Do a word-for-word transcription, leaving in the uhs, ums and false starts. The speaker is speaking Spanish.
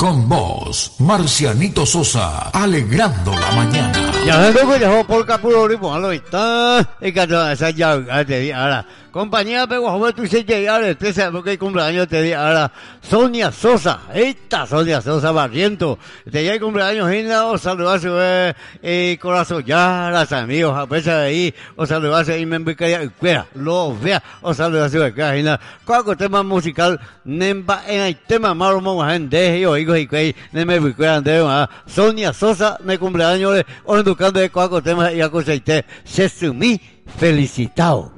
Con vos, Marcianito Sosa, alegrando la mañana. Ya luego dejó por capuro y ponlo está. Y que esa ya te di ahora. Compañía, pero joven, tú se llega a especial porque el cumpleaños te di ahora. Sonia Sosa, esta Sonia Sosa Barriento. Te llega el cumpleaños, Gina, o saludarse, eh, eh, corazón, ya, las amigos, a pesar de ahí, o saludarse, y me enviaría, espera, lo vea, o saludarse, acá, Gina. Cualquier tema musical, nemba, en el tema, malo, mo, gente, yo, hijo, y que, ne me recuerdan de Sonia Sosa, en el cumpleaños, o educando de cualquier tema, y a cosa, se sumí, felicitado.